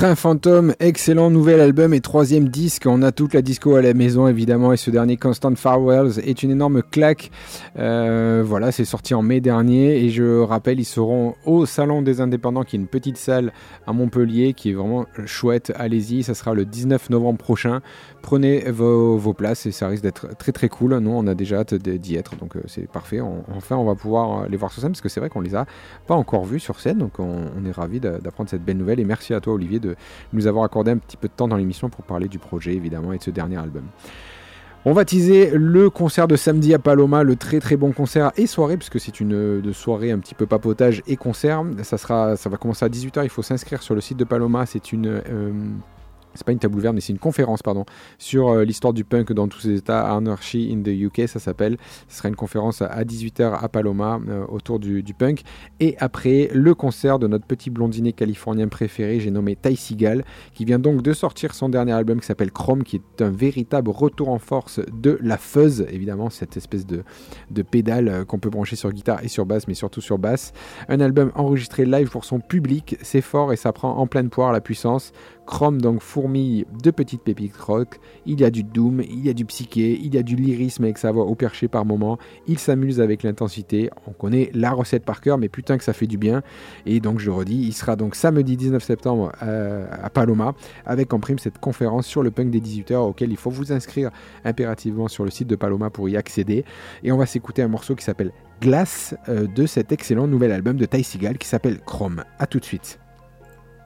Train Fantôme, excellent nouvel album et troisième disque. On a toute la disco à la maison évidemment et ce dernier Constant Farewells est une énorme claque. Voilà, c'est sorti en mai dernier et je rappelle, ils seront au Salon des Indépendants qui est une petite salle à Montpellier qui est vraiment chouette. Allez-y, ça sera le 19 novembre prochain. Prenez vos places et ça risque d'être très très cool. Nous, on a déjà hâte d'y être, donc c'est parfait. Enfin, on va pouvoir les voir sur scène parce que c'est vrai qu'on les a pas encore vus sur scène, donc on est ravis d'apprendre cette belle nouvelle et merci à toi Olivier de nous avoir accordé un petit peu de temps dans l'émission pour parler du projet évidemment et de ce dernier album. On va teaser le concert de samedi à Paloma, le très très bon concert et soirée, puisque c'est une soirée un petit peu papotage et concert. Ça va commencer à 18h, il faut s'inscrire sur le site de Paloma, c'est pas une table ouverte, mais c'est une conférence, sur l'histoire du punk dans tous ses états, Anarchy in the UK, ça s'appelle. Ce sera une conférence à 18h à Paloma, autour du punk. Et après, le concert de notre petit blondinet californien préféré, j'ai nommé Ty Segall, qui vient donc de sortir son dernier album qui s'appelle Chrome, qui est un véritable retour en force de la fuzz, évidemment, cette espèce de pédale qu'on peut brancher sur guitare et sur basse, mais surtout sur basse. Un album enregistré live pour son public, c'est fort et ça prend en pleine poire la puissance. Chrome donc fourmille de petites pépites rock, il y a du doom, il y a du psyché, il y a du lyrisme avec sa voix au perché par moment, il s'amuse avec l'intensité, on connaît la recette par cœur mais putain que ça fait du bien et donc je le redis, il sera donc samedi 19 septembre à Paloma avec en prime cette conférence sur le punk des 18h auquel il faut vous inscrire impérativement sur le site de Paloma pour y accéder et on va s'écouter un morceau qui s'appelle Glace de cet excellent nouvel album de Ty Segall qui s'appelle Chrome. A tout de suite.